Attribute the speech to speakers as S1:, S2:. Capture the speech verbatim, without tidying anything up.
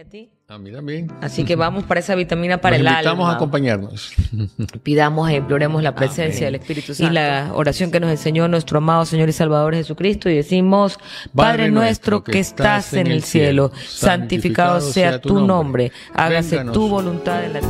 S1: a ti.
S2: A mí también.
S1: Así que vamos para esa vitamina para
S2: Nos
S1: el alma.
S2: invitamos a acompañarnos.
S1: Pidamos e imploremos la presencia
S2: Amén.
S1: del Espíritu Santo. Y la oración que nos enseñó nuestro amado Señor y Salvador Jesucristo. Y decimos: Padre nuestro que estás en el cielo, santificado sea tu nombre. Hágase tu voluntad en la tierra.